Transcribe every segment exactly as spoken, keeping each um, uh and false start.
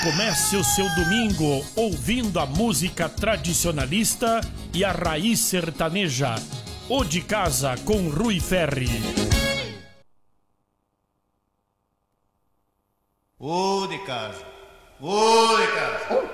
Comece o seu domingo ouvindo a música tradicionalista e a raiz sertaneja. O de Casa com Rui Ferri. O de casa, o de casa.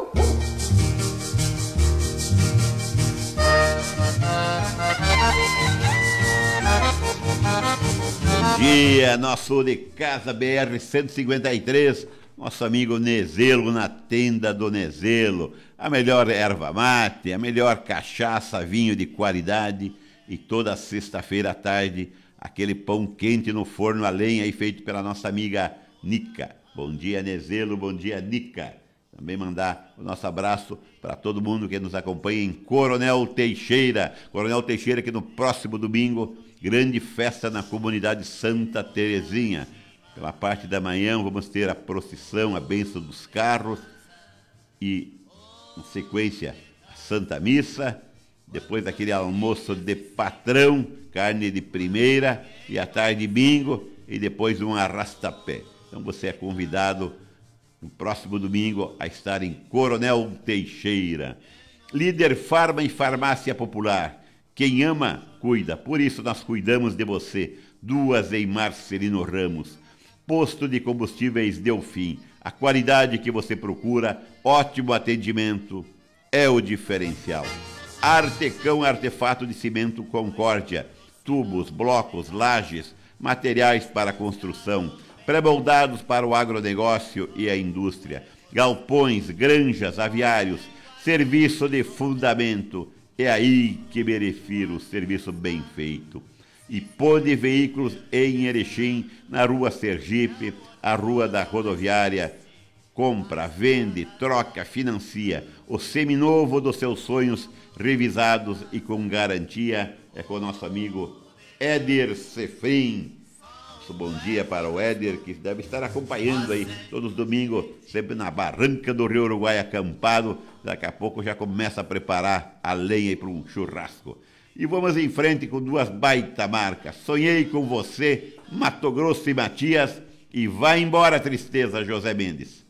Bom dia, nosso de Casa B R cento e cinquenta e três. Nosso amigo Nezelo na tenda do Nezelo. A melhor erva mate, a melhor cachaça, vinho de qualidade. E toda sexta-feira à tarde, aquele pão quente no forno a lenha aí feito pela nossa amiga Nica. Bom dia, Nezelo, bom dia, Nica. Também mandar o nosso abraço para todo mundo que nos acompanha em Coronel Teixeira. Coronel Teixeira, que no próximo domingo, grande festa na comunidade Santa Terezinha. Pela parte da manhã vamos ter a procissão, a bênção dos carros e, em sequência, a Santa Missa. Depois daquele almoço de patrão, carne de primeira, e à tarde bingo, e depois um arrastapé. Então você é convidado no próximo domingo a estar em Coronel Teixeira. Líder Farma e Farmácia Popular. Quem ama, cuida. Por isso nós cuidamos de você. Duas em Marcelino Ramos. Posto de Combustíveis Delfim. A qualidade que você procura, ótimo atendimento, é o diferencial. Artecão Artefato de Cimento Concórdia. Tubos, blocos, lajes, materiais para construção, pré-moldados para o agronegócio e a indústria, galpões, granjas, aviários, serviço de fundamento. É aí que me refiro, serviço bem feito. E Pode Veículos em Erechim, na rua Sergipe, a rua da rodoviária. Compra, vende, troca, financia. O seminovo dos seus sonhos, revisados e com garantia, é com o nosso amigo Éder Sefrim. Nosso bom dia para o Éder, que deve estar acompanhando aí todos os domingos, sempre na barranca do Rio Uruguai acampado. Daqui a pouco já começa a preparar a lenha para um churrasco. E vamos em frente com duas baita marcas. Sonhei com você, Mato Grosso e Matias, e vai embora a tristeza, José Mendes.